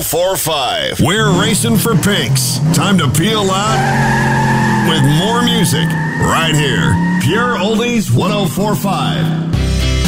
1045. We're racing for pinks. Time to peel out with more music right here. Pure Oldies 1045.